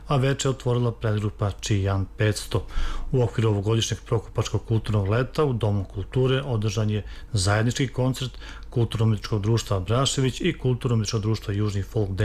a veče otvorila predgrupa Čijan 500. U okviru ovogodišnjeg Prokupačkog kulturnog leta u Domu kulture održan je zajednički koncert Kulturno-umetničkog društva Abrašević i Kulturno-umetničkog društva Južni folk